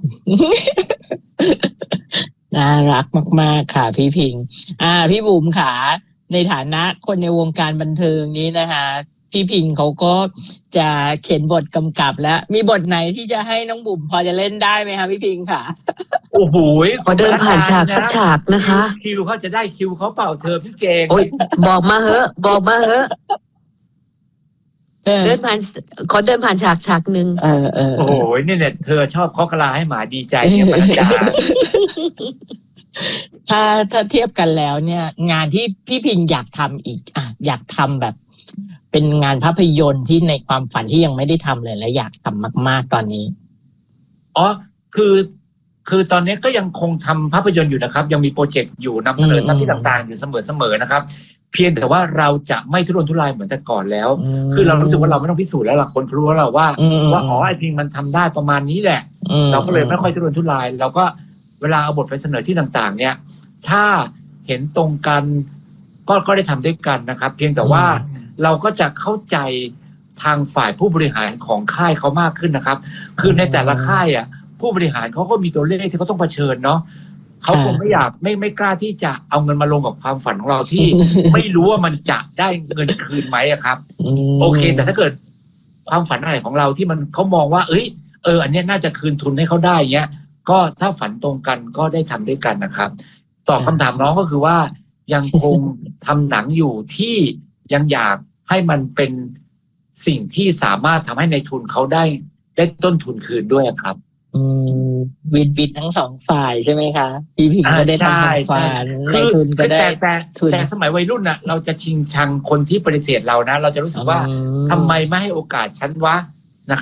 น่ารักมากๆค่ะพี่พิงอ่าพี่บุ๋มค่ะในฐานะคนในวงการบันเทิงนี้นะคะพี่พิงเขาก็จะเขียนบทกำกับแล้วมีบทไหนที่จะให้น้องบุ๋มพอจะเล่นได้ไหมคะพี่พิงค่ะโอ้โหขอเดินผ่านฉากสักฉากนะคะคิวเขาจะได้คิวเขาเปล่าเธอพี่เก่งบอกมาเหอะบอกมาเหอะเดินผ่านขอเดินผ่านฉากฉากนึงเออเออโอ้โหเนี่ยเนี่ยเธอชอบเคาะกะลาให้หมาดีใจเนี่ยปัญญาถ้าถ้าเทียบกันแล้วเนี่ยงานที่พี่พิงอยากทำอีกอ่ะอยากทำแบบเป็นงานภาพยนตร์ที่ในความฝันที่ยังไม่ได้ทำเลยและอยากทำมากๆตอนนี้อ๋อคือคือตอนนี้ก็ยังคงทำภาพยนตร์อยู่นะครับยังมีโปรเจกต์อยู่นำเสนอตามที่ต่างๆอยู่เสมอๆนะครับเพียงแต่ว่าเราจะไม่ทุรนทุรายเหมือนแต่ก่อนแล้วคือเรารู้สึกว่าเราไม่ต้องพิสูจน์แล้วล่ะคนรู้แล้วว่าว่าอ๋อไอ้พิงมันทำได้ประมาณนี้แหละเราก็เลยไม่ค่อยทุรนทุรายเราก็เวลาเอาบทไปเสนอที่ต่างๆเนี่ยถ้าเห็นตรงกันก็ก็ได้ทำด้วยกันนะครับเพียงแต่ว่าเราก็จะเข้าใจทางฝ่ายผู้บริหารของค่ายเขามากขึ้นนะครับคือในแต่ละค่ายอ่ะผู้บริหารเขาก็มีตัวเลขที่เขาต้องเผชิญเนาะเขาคงไม่อยากไม่ไม่กล้าที่จะเอาเงินมาลงกับความฝันของเราที่ ไม่รู้ว่ามันจะได้เงินคืนไหมครับโอเคแต่ถ้าเกิดความฝันอะไรของเราที่มันเขามองว่าเอ้ยเอออันนี้น่าจะคืนทุนให้เขาได้เงี้ยก็ถ้าฝันตรงกันก็ได้ทำด้วยกันนะครับตอบคำถามน้องก็คือว่ายังคงทำหนังอยู่ที่ยังอยากให้มันเป็นสิ่งที่สามารถทำให้ในทุนเขาได้ได้ต้นทุนคืนด้วยครับอืมวินวินทั้งสองฝ่ายใช่ไหมคะพี่พิงก็ได้ทำสองฝ่ายในทุนก็ได้แต่แต่สมัยวัยรุ่นน่ะเราจะชิงชังคนที่ปฏิเสธเรานะเราจะรู้สึกว่าทำไมไม่ให้โอกาสฉันวะนะครับ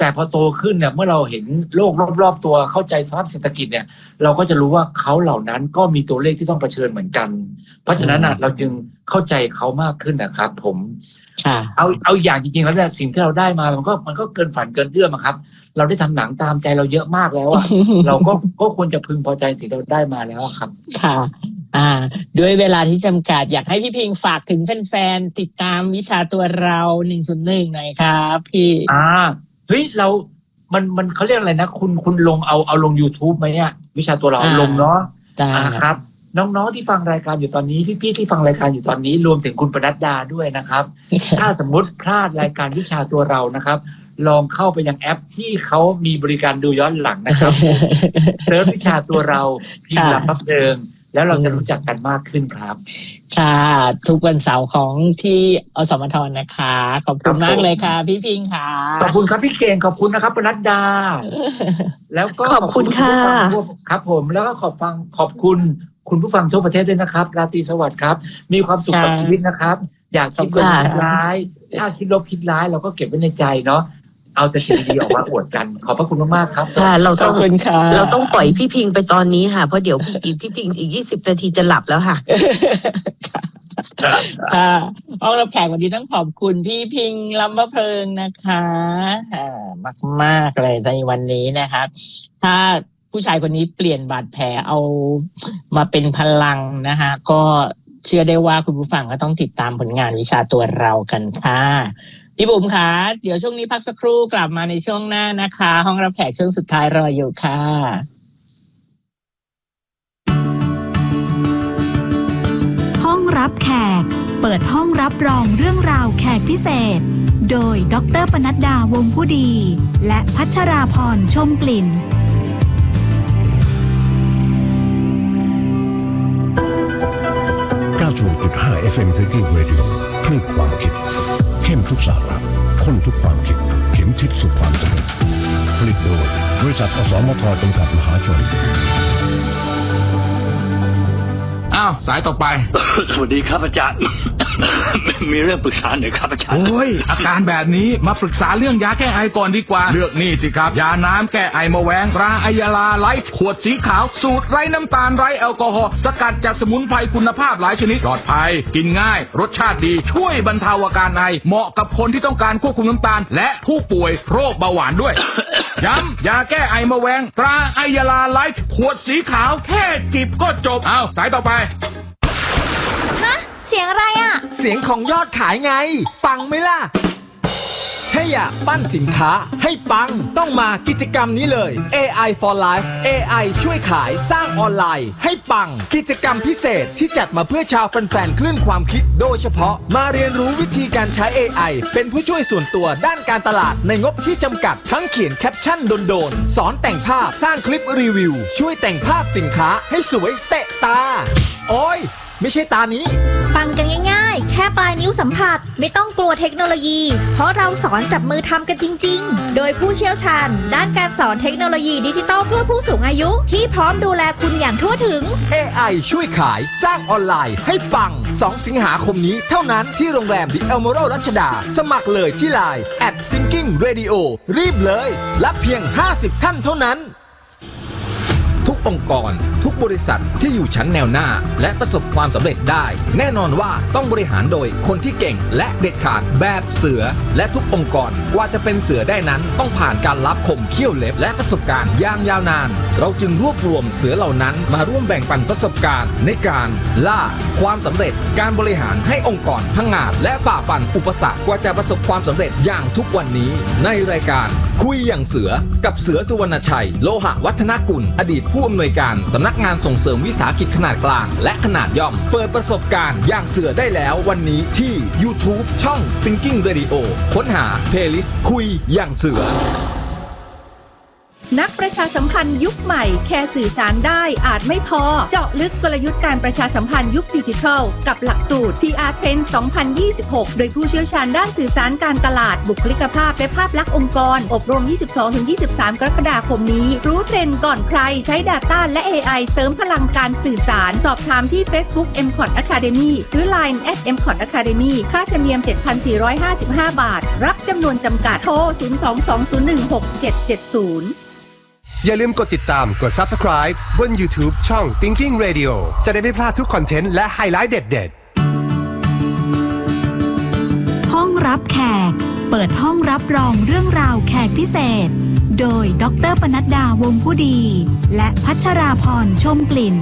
แต่พอโตขึ้นเนี่ยเมื่อเราเห็นโลกรอบๆตัวเข้าใจสภาพเศรษฐกิจเนี่ยเราก็จะรู้ว่าเขาเหล่านั้นก็มีตัวเลขที่ต้องเผชิญเหมือนกันเพราะฉะนั้นนะเราจึงเข้าใจเขามากขึ้นนะครับผมเอาเอาอย่างจริงๆแล้วเนี่ยสิ่งที่เราได้มามันก็มันก็เกินฝันเกินเอื้อมครับเราได้ทำหนังตามใจเราเยอะมากแล้วอ่ะ เราก็ก็ควรจะพึงพอใจสิ่งที่เราได้มาแล้วครับค่ะอ่าด้วยเวลาที่จำกัดอยากให้พี่พิงฝากถึงแฟนๆติดตามวิชาตัวเราหนึ่งศูนย์หนึ่งหน่อยครับพี่อ่าเฮ้ยเรามันมันเขาเรียกอะไรนะคุณคุณลงเอาเอาลง YouTube ไหมเนี่ยวิชาตัวเราลงเนาะอ่าครับน้องๆที่ฟังรายการอยู่ตอนนี้พี่ๆที่ฟังรายการอยู่ตอนนี้รวมถึงคุณปนัดดาด้วยนะครับถ้าสมมติพลาดรายการวิชาตัวเรานะครับลองเข้าไปยังแอปที่เขามีบริการดูย้อนหลังนะครับเซิร์ชวิชาตัวเราพิมพ์รับเดิมแล้วเราจะรู้จักกันมากขึ้นครับค่ะทุกวันเสาร์ของที่อสมทนะคะขอบคุณมากเลยค่ะพี่พิงค่ะขอบคุณครับพี่เก่งขอบคุณนะครับปนัดดาแล้วก็ขอบคุณค่ะครับผมแล้วก็ขอบฟังขอบคุณคุณผู้ฟังทั่วประเทศด้วยนะครับราตรีสวัสดิ์ครับมีความสุขกับชีวิตนะครับอยากคิดลบคิดร้ายถ้าคิดลบคิดร้ายเราก็เก็บไว้ในใจเนาะเอาแต่สิ่งดีออกมาอวดกันขอบพระคุณมากๆครับค่ะเราต้องเราต้องปล่อยพี่พิงไปตอนนี้ค่ะเพราะเดี๋ยวอีกพี่พิงอีกยี่สิบนาทีจะหลับแล้วค่ะค่ะห้องรับแขกวันนี้ต้องขอบคุณพี่พิงลำพะเพลิงนะคะอ่ามากมากเลยในวันนี้นะคะถ้าผู้ชายคนนี้เปลี่ยนบาดแผลเอามาเป็นพลังนะคะก็เชื่อได้ว่าคุณผู้ฟังก็ต้องติดตามผลงานวิชาตัวเรากันค่ะพี่บุ๋มคะเดี๋ยวช่วงนี้พักสักครู่กลับมาในช่วงหน้านะคะห้องรับแขกช่วงสุดท้ายรออยู่ค่ะห้องรับแขกเปิดห้องรับรองเรื่องราวแขกพิเศษโดยดร.ปนัดดาวงผู้ดีและพัชราพรชมกลิ่นเก้าสิบหกจุดห้า เอฟ เอ็ม Thinking Radio คลื่นความคิดเข้มทุกสาระข้นทุกความคิดเข็มทิศสู่ความสำเร็จผลิตโดยบริษัทอสมทจำกัดมหาชนอ้าวสายต่อไปสวัสดีครับอาจารย์ มีเรื่องปรึกษาหน่อยครับอาจารย์โอ้ยอาการแบบนี้มาปรึกษาเรื่องยาแก้ไอก่อนดีกว่าเลือกนี่สิครับยาน้ำแก้ไอมะแวงตราไอยาลาไลท์ขวดสีขาวสูตรไร้น้ำตาลไร้แอลกอฮอล์สกัดจากสมุนไพรคุณภาพหลายชนิดปลอดภัยกินง่ายรสชาติดีช่วยบรรเทาอาการไอเหมาะกับคนที่ต้องการควบคุมน้ำตาลและผู้ป่วยโรคเบาหวานด้วย ย้ำยาแก้ไอมะแวงตราไอยาลาไลท์ขวดสีขาวแค่จิบก็จบเอาสายต่อไปฮะเสียงอะไรอ่ะเสียงของยอดขายไงปังไหมล่ะแค่อยากปั้นสินค้าให้ปังต้องมากิจกรรมนี้เลย เอ ไอ for Life เอ ไอ ช่วยขายสร้างออนไลน์ให้ปังกิจกรรมพิเศษที่จัดมาเพื่อชาวแฟนๆคลื่นความคิดโดยเฉพาะมาเรียนรู้วิธีการใช้ เอ ไอ เป็นผู้ช่วยส่วนตัวด้านการตลาดในงบที่จำกัดทั้งเขียนแคปชั่นโดนๆสอนแต่งภาพสร้างคลิปรีวิวช่วยแต่งภาพสินค้าให้สวยเตะตาโอ้ยไม่ใช่ตานี้ปังกันง่ายๆแค่ปลายนิ้วสัมผัสไม่ต้องกลัวเทคโนโลยีเพราะเราสอนจับมือทำกันจริงๆโดยผู้เชี่ยวชาญด้านการสอนเทคโนโลยีดิจิทัลเพื่อผู้สูงอายุที่พร้อมดูแลคุณอย่างทั่วถึงเอ ไอ ช่วยขายสร้างออนไลน์ให้ปังสองสิงหาคมนี้เท่านั้นที่โรงแรม The Emerald รัชดาสมัครเลยที่ ไลน์ แอท Thinking Radio รีบเลยรับเพียงห้าสิบท่านเท่านั้นทุกองค์กรทุกบริษัทที่อยู่ชั้นแนวหน้าและประสบความสำเร็จได้แน่นอนว่าต้องบริหารโดยคนที่เก่งและเด็ดขาดแบบเสือและทุกองค์กรกว่าจะเป็นเสือได้นั้นต้องผ่านการลับคมเขี้ยวเล็บและประสบการณ์อย่างยาวนานเราจึงรวบรวมเสือเหล่านั้นมาร่วมแบ่งปันประสบการณ์ในการล่าความสำเร็จการบริหารให้องค์กรพังงาดและฝ่าฟันอุปสรรคกว่าจะประสบความสำเร็จอย่างทุกวันนี้ในรายการคุยอย่างเสือกับเสือสุวรรณชัยโลหะวัฒนกุลอดีตผู้อำนวยการสำนักงานส่งเสริมวิสาหกิจขนาดกลางและขนาดย่อมเปิดประสบการณ์อย่างเสือได้แล้ววันนี้ที่ YouTube ช่อง Thinking Radio ค้นหาเพลย์ลิสต์คุยอย่างเสือนักประชาาสัมพันธ์ยุคใหม่แค่สื่อสารได้อาจไม่พอเจาะลึกกลยุทธ์การประชาสัมพันธ์ยุคดิจิทัลกับหลักสูตร พี อาร์ Trend สองพันยี่สิบหก โดยผู้เชี่ยวชาญด้านสื่อสารการตลาดบุคลิกภาพและภาพลักษณ์องค์กรอบรม ยี่สิบสองถึงยี่สิบสาม กรกฎาคมนี้รู้เทรนด์ก่อนใครใช้ Data และ เอ ไอ เสริมพลังการสื่อสารสอบถามที่ Facebook เอ็ม ซี โอ ที Academy หรือ ไลน์ แอท เอ็ม ซี โอ ที Academy ค่าธรรมเนียม เจ็ดพันสี่ร้อยห้าสิบห้า บาทรับจำนวนจำกัดโทร ศูนย์ สอง สอง ศูนย์ หนึ่ง หก เจ็ด เจ็ด ศูนย์อย่าลืมกดติดตามกด Subscribe บน YouTube ช่อง Thinking Radio จะได้ไม่พลาดทุกคอนเทนต์และไฮไลท์เด็ดๆห้องรับแขกเปิดห้องรับรองเรื่องราวแขกพิเศษโดยดร.ปนัดดาวงผู้ดีและพัชราพรชมกลิ่น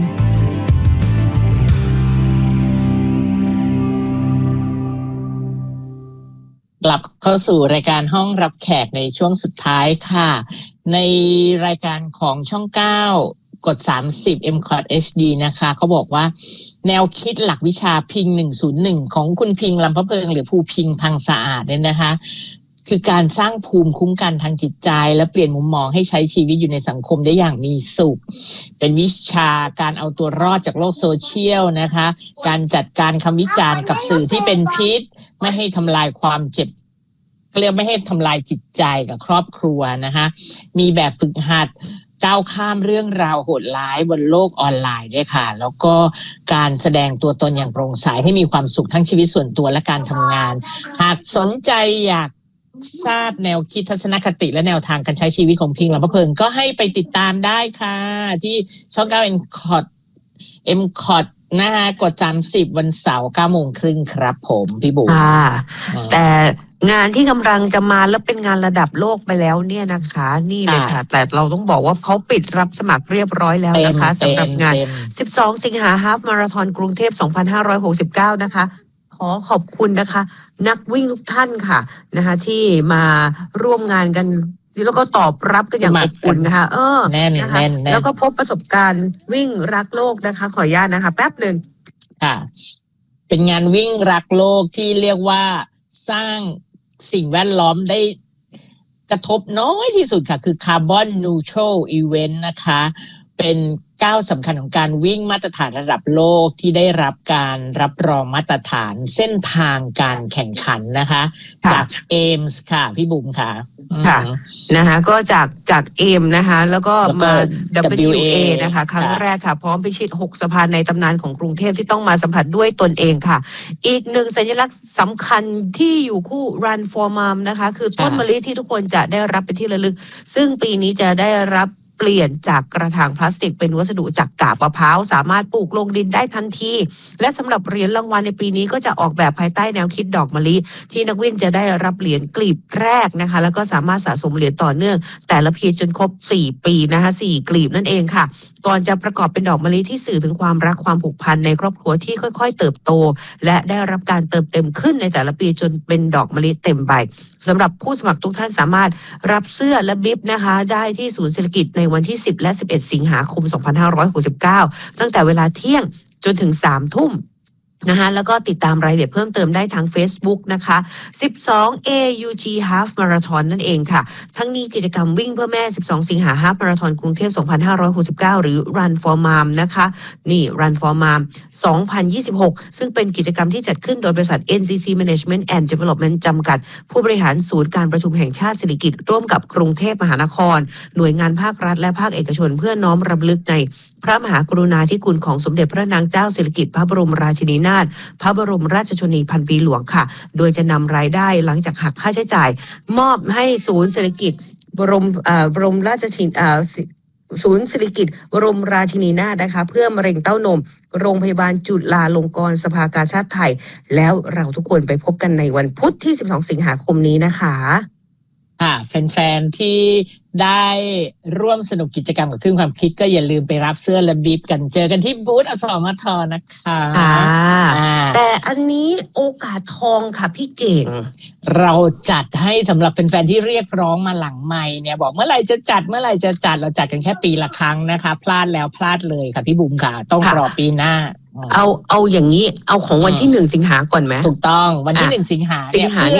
กลับเข้าสู่รายการห้องรับแขกในช่วงสุดท้ายค่ะในรายการของช่องเก้ากดสามสิบ เอ็ม ซี โอ ที เอช ดี นะคะเขาบอกว่าแนวคิดหลักวิชาพิงหนึ่งศูนย์หนึ่งของคุณพิงลำพะเพิงหรือภูพิงพังสะอาดเนี่ยนะคะคือการสร้างภูมิคุ้มกันทางจิตใจและเปลี่ยนมุมมองให้ใช้ชีวิตอยู่ในสังคมได้อย่างมีสุขเป็นวิชาการเอาตัวรอดจากโลกโซเชียลนะคะการจัดการคำวิจารณ์กับสื่อที่เป็นพิษไม่ให้ทำลายความเจ็บเรียกไม่ให้ทำลายจิตใจกับครอบครัวนะคะมีแบบฝึกหัดก้าวข้ามเรื่องราวโหดร้ายบนโลกออนไลน์ด้วยค่ะแล้วก็การแสดงตัวตนอย่างโปร่งใสให้มีความสุขทั้งชีวิตส่วนตัวและการทำงานหากสนใจอยากทราบแนวคิดทัศนคติและแนวทางการใช้ชีวิตของพิงลำพะเพิงก็ให้ไปติดตามได้ค่ะที่ช่องเก้า เอ็ม ซี โอ ที เอ็ม ซี โอ ที นะคะกดสามสิบวันเสาร์ เก้าโมงครึ่งครับผมพี่บุ๋มค่ะแต่งานที่กำลังจะมาแล้วเป็นงานระดับโลกไปแล้วเนี่ยนะคะนี่เลยค่ะแต่เราต้องบอกว่าเขาปิดรับสมัครเรียบร้อยแล้วนะคะสำหรับงานสิบสองสิงหาฮาล์ฟมาราธอนกรุงเทพสองพันห้าร้อยหกสิบเก้านะคะขอขอบคุณนะคะนักวิ่งทุกท่านค่ะนะคะที่มาร่วมงานกันแล้วก็ตอบรับกันอย่างอบอุ่นนะคะเออแน่นนะคะแล้วก็พบประสบการณ์วิ่งรักโลกนะคะขออนุญาตนะคะแป๊บหนึ่งค่ะเป็นงานวิ่งรักโลกที่เรียกว่าสร้างสิ่งแวดล้อมได้กระทบน้อยที่สุดค่ะคือ Carbon Neutral Event นะคะเป็นก้าวสำคัญของการวิ่งมาตรฐานระดับโลกที่ได้รับการรับรองมาตรฐานเส้นทางการแข่งขันนะคะจาก เอมส์ ค่ะพี่บุ๋มค่ะค่ะนะคะก็จากจากเอมนะคะแล้วก็มา ดับเบิลยู เอ นะคะครั้งแรกค่ะพร้อมพิชิตหกสะพานในตำนานของกรุงเทพที่ต้องมาสัมผัสด้วยตนเองค่ะอีกหนึ่งสัญลักษณ์สำคัญที่อยู่คู่ Run for Mom นะคะคือต้นมะลิที่ทุกคนจะได้รับเป็นที่ระลึกซึ่งปีนี้จะได้รับเปลี่ยนจากกระถางพลาสติกเป็นวัสดุจากกาบมะพร้าวสามารถปลูกลงดินได้ทันทีและสำหรับเหรียญรางวัลในปีนี้ก็จะออกแบบภายใต้แนวคิดดอกมะลิที่นักวิ่งจะได้รับเหรียญกลีบแรกนะคะแล้วก็สามารถสะสมเหรียญต่อเนื่องแต่ละพีจนครบสี่ปีนะคะสี่กลีบนั่นเองค่ะก่อนจะประกอบเป็นดอกมะลิที่สื่อถึงความรักความผูกพันในครอบครัวที่ค่อยๆเติบโตและได้รับการเติมเต็มขึ้นในแต่ละปีจนเป็นดอกมะลิเต็มใบสำหรับผู้สมัครทุกท่านสามารถรับเสื้อและบิ๊บนะคะได้ที่ศูนย์เศรษฐกิจในวันที่สิบและสิบเอ็ดสิงหาคมสองพันห้าร้อยหกสิบเก้าตั้งแต่เวลาเที่ยงจนถึงสามทุ่มนะคะแล้วก็ติดตามรายละเอียดเพิ่มเติมได้ทาง Facebook นะคะสิบสอง เอ ยู จี Half Marathon นั่นเองค่ะทั้งนี้กิจกรรมวิ่งเพื่อแม่สิบสองสิงหา Half Marathon กรุงเทพสองพันห้าร้อยหกสิบเก้าหรือ Run for Mom นะคะนี่ Run for Mom สองพันยี่สิบหกซึ่งเป็นกิจกรรมที่จัดขึ้นโดยบริษัท เอ็น ซี ซี Management and Development จำกัดผู้บริหารศูนย์การประชุมแห่งชาติสิริกิติ์ร่วมกับกรุงเทพมหานครหน่วยงานภาครัฐและภาคเอกชนเพื่อน้อมรำลึกในพระมหากรุณาธิคุณของสมเด็จพระนางเจ้าสิริกิติ์พระบรมราชินีนาถพระบรมราชชนนีพันปีหลวงค่ะโดยจะนำรายได้หลังจากหักค่าใช้จ่ายมอบให้ศูนย์สิริกิติ์บรมอ่าบรมราชชินอ่าศูนย์สิริกิติ์บรมราชินีนาถนะคะเพื่อมะเร็งเต้านมโรงพยาบาลจุฬาลงกรณ์สภากาชาดไทยแล้วเราทุกคนไปพบกันในวันพุธที่สิบสองสิงหาคมนี้นะคะค่ะแฟนๆที่ได้ร่วมสนุกกิจกรรมกับคลื่นความคิดก็อย่าลืมไปรับเสื้อและบีบกันเจอกันที่บูธอสมทนะคะแต่อันนี้โอกาสทองค่ะพี่เก่งเราจัดให้สำหรับแฟนๆที่เรียกร้องมาหลังไมค์เนี่ยบอกเมื่อไหร่จะจัดเมื่อไหร่จะจัดเราจัดกันแค่ปีละครั้งนะคะพลาดแล้วพลาดเลยค่ะพี่บุ๋มค่ะต้องรอปีหน้าเอาเอาอย่างนี้เอาของวันที่หนึ่งสิงหาก่อนไหมถูกต้องวันที่หนึ่งสิงหาเนี่ยเพื่อ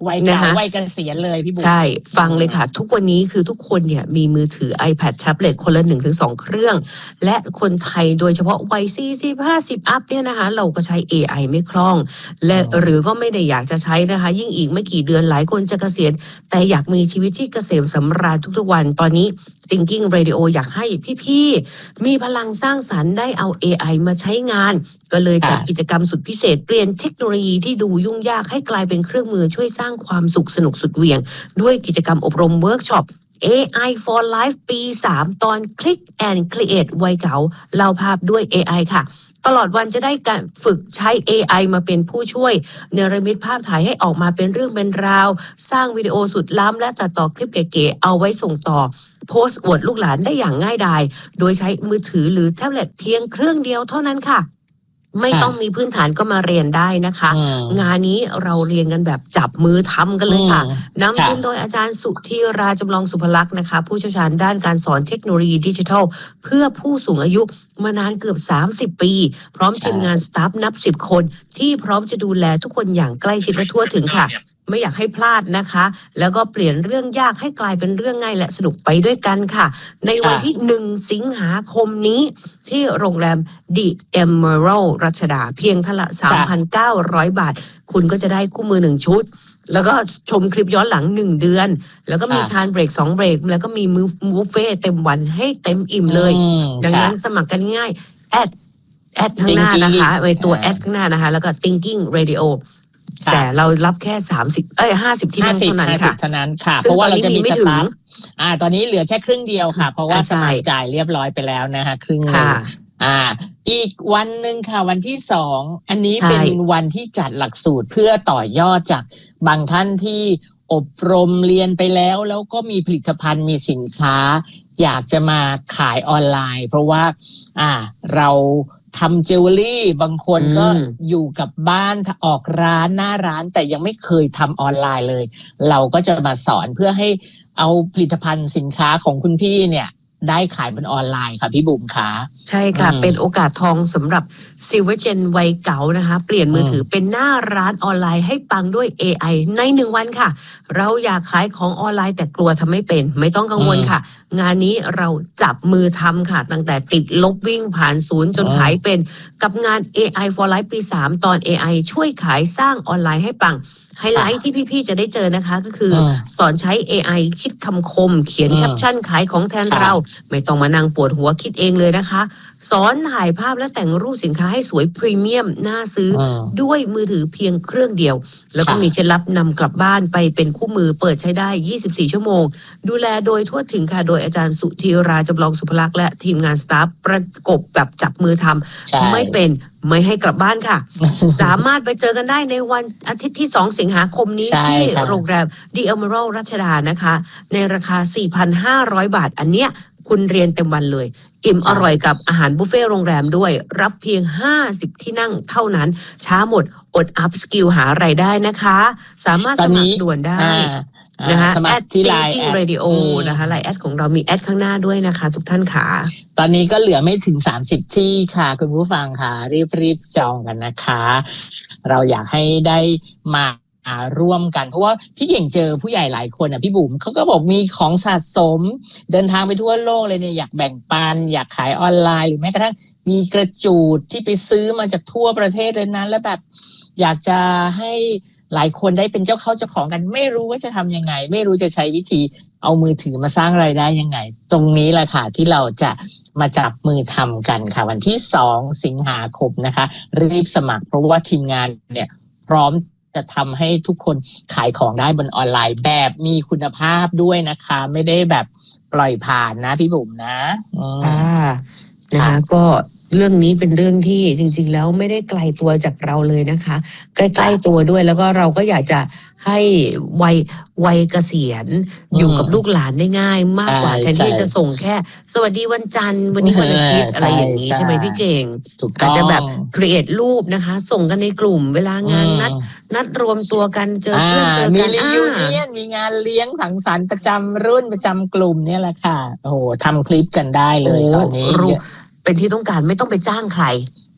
วัยเก่าวัยเกษียณเลยพี่บุ๋มใช่ฟังเลยค่ะทุกวันนี้คือทุกคนเนี่ยมีมือถือ iPad แท็บเล็ตคนละ หนึ่งถึงสอง เครื่องและคนไทยโดยเฉพาะวัยสี่สิบ ห้าสิบอัพเนี่ยนะคะเราก็ใช้ เอ ไอ ไม่คล่องและหรือก็ไม่ได้อยากจะใช้นะคะยิ่งอีกไม่กี่เดือนหลายคนจะเกษียณแต่อยากมีชีวิตที่เกษมสำราญทุกๆวันตอนนี้ Thinking Radio อยากให้พี่ๆมีพลังสร้างสรรค์ได้เอา เอ ไอ มาใช้งานก็เลยจัดกิจกรรมสุดพิเศษเปลี่ยนเทคโนโลยีที่ดูยุ่งยากให้กลายเป็นเครื่องมือช่วยสร้างความสุขสนุกสุดเหวี่ยงด้วยกิจกรรมอบรมเวิร์กช็อป เอ ไอ for Life ปี สาม ตอน Click and Create วัยเก๋าเล่าภาพด้วย เอ ไอ ค่ะตลอดวันจะได้การฝึกใช้ เอ ไอ มาเป็นผู้ช่วยเนรมิตภาพถ่ายให้ออกมาเป็นเรื่องเป็นราวสร้างวิดีโอสุดล้ำและตัดต่อคลิปเก๋ๆเอาไว้ส่งต่อโพสต์อวดลูกหลานได้อย่างง่ายดายโดยใช้มือถือหรือแท็บเล็ตเพียงเครื่องเดียวเท่านั้นค่ะไม่ต้องมีพื้นฐานก็มาเรียนได้นะคะงานนี้เราเรียนกันแบบจับมือทำกันเลยค่ะนำทีมโดยอาจารย์สุธีราจำลองสุภลักษณ์นะคะผู้เชี่ยวชาญด้านการสอนเทคโนโลยีดิจิทัลเพื่อผู้สูงอายุมานานเกือบสามสิบปีพร้อมทีมงานสตาฟนับสิบคนที่พร้อมจะดูแลทุกคนอย่างใกล้ชิดและทั่วถึงค่ะไม่อยากให้พลาดนะคะแล้วก็เปลี่ยนเรื่องยากให้กลายเป็นเรื่องง่ายและสนุกไปด้วยกันค่ะในวันที่หนึ่งสิงหาคมนี้ที่โรงแรม The Emerald รัชดาเพียงท่านละ สามพันเก้าร้อย บาทคุณก็จะได้คู่มือหนึ่งชุดแล้วก็ชมคลิปย้อนหลังหนึ่งเดือนแล้วก็มีทานเบรกสองเบรกแล้วก็มีมื้อบุฟเฟ่เต็มวันให้เต็มอิ่มเลยดังนั้นสมัครกันง่ายแอดแอดข้างหน้านะคะไว้ตัวแอดข้างหน้านะคะแล้วก็ Thinking Radioแต่เรารับแค่สามสิบเอ้ยห้าสิบที่นั่งเท่านั้นค่ะเท่านั้นค่ะเพราะว่าเราจะมีสตาฟอ่าตอนนี้เหลือแค่ครึ่งเดียวค่ะเพราะว่าสมัครจ่ายเรียบร้อยไปแล้วนะคะครึ่งนึงอ่าอีกวันนึงค่ะวันที่สองอันนี้เป็นวันที่จัดหลักสูตรเพื่อต่อยอดจากบางท่านที่อบรมเรียนไปแล้วแล้วก็มีผลิตภัณฑ์มีสินค้าอยากจะมาขายออนไลน์เพราะว่าอ่าเราทำจิวเวลรี่บางคนก็อยู่กับบ้านออกร้านหน้าร้านแต่ยังไม่เคยทำออนไลน์เลยเราก็จะมาสอนเพื่อให้เอาผลิตภัณฑ์สินค้าของคุณพี่เนี่ยได้ขายบนออนไลน์ค่ะพี่บุ๋มคะใช่ค่ะเป็นโอกาสทองสำหรับซิลเวอร์เจนวัยเก๋านะคะเปลี่ยนมือถือเป็นหน้าร้านออนไลน์ให้ปังด้วย เอ ไอ ในหนึ่งวันค่ะเราอยากขายของออนไลน์แต่กลัวทำไม่เป็นไม่ต้องกังวลค่ะงานนี้เราจับมือทำค่ะตั้งแต่ติดลบวิ่งผ่านศูนย์จนขายเป็นกับงาน เอ ไอ for Life ปี สาม ตอน เอ ไอ ช่วยขายสร้างออนไลน์ให้ปังไฮไลท์ที่พี่ๆจะได้เจอนะคะก็คือสอนใช้ เอ ไอ คิดคำคมเขียนแคปชั่นขายของแทนเราไม่ต้องมานั่งปวดหัวคิดเองเลยนะคะสอนถ่ายภาพและแต่งรูปสินค้าให้สวยพรีเมียมน่าซื้อด้วยมือถือเพียงเครื่องเดียวแล้วก็มีเคล็ดลับนำกลับบ้านไปเป็นคู่มือเปิดใช้ได้ยี่สิบสี่ชั่วโมงดูแลโดยทั่วถึงค่ะโดยอาจารย์สุธีราจำลองสุภลักษณ์และทีมงานสตาฟประกบแบบจับมือทำไม่เป็นไม่ให้กลับบ้านค่ะ สามารถไปเจอกันได้ในวันอาทิตย์ที่สองสิงหาคมนี้ที่โรงแรม The Emerald รัชดานะคะในราคา สี่พันห้าร้อย บาทอันเนี้ยคุณเรียนเต็มวันเลยอิ่มอร่อยกับอาหารบุฟเฟ่โรงแรมด้วยรับเพียงห้าสิบที่นั่งเท่านั้นช้าหมดอดอัพสกิลหารายได้นะคะสามารถสมัครด่วนได้นะคะแอด Thinking Radio นะคะไลน์แอดของเรามีแอดข้างหน้าด้วยนะคะทุกท่านค่ะตอนนี้ก็เหลือไม่ถึงสามสิบที่ค่ะคุณผู้ฟังค่ะรีบๆจองกันนะคะเราอยากให้ได้มาร่วมกันเพราะว่าพี่เก่งเจอผู้ใหญ่หลายคนอ่ะพี่บุ๋มเขาก็บอกมีของสะสมเดินทางไปทั่วโลกเลยเนี่ยอยากแบ่งปันอยากขายออนไลน์หรือแม้กระทั่งมีกระจูดที่ไปซื้อมาจากทั่วประเทศเลยนั้นแล้วแบบอยากจะให้หลายคนได้เป็นเจ้าเข้าเจ้าของกันไม่รู้ว่าจะทำยังไงไม่รู้จะใช้วิธีเอามือถือมาสร้างรายได้ยังไงตรงนี้แหละค่ะที่เราจะมาจับมือทำกันค่ะวันที่สองสิงหาคมนะคะรีบสมัครเพราะว่าทีมงานเนี่ยพร้อมจะทำให้ทุกคนขายของได้บนออนไลน์แบบมีคุณภาพด้วยนะคะไม่ได้แบบปล่อยผ่านนะพี่บุ๋มนะอ่านะคะก็เรื่องนี้เป็นเรื่องที่จริงๆแล้วไม่ได้ไกลตัวจากเราเลยนะคะใกล้ๆตัวด้วยแล้วก็เราก็อยากจะให้วัยวัยเกษียณอยู่กับลูกหลานได้ง่ายมากกว่าแทนที่จะส่งแค่สวัสดีวันจันทร์วันนี้วันอาทิตย์อะไรอย่างนี้ใช่ไหมพี่เก่งอาจจะแบบครีเอทรูปนะคะส่งกันในกลุ่มเวลางานนัดนัดรวมตัวกันเจอเพื่อนเจอกันมีรีวิวเนี่ยมีงานเลี้ยงสังสรรค์ประจำรุ่นประจำกลุ่มเนี่ยแหละค่ะโอ้โหทำคลิปกันได้เลยตอนนี้เป็นที่ต้องการไม่ต้องไปจ้างใคร